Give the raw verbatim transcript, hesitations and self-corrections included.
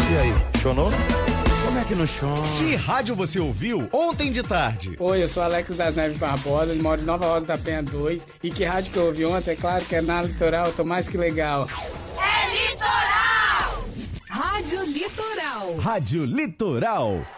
E aí, chonou? Como é que não chora? Que rádio você ouviu ontem de tarde? Oi, eu sou Alex das Neves Barbosa, moro em Nova Rosa da Penha dois. E que rádio que eu ouvi ontem? É claro que é na Litoral, eu tô mais que legal. É Litoral! Rádio Litoral. Rádio Litoral.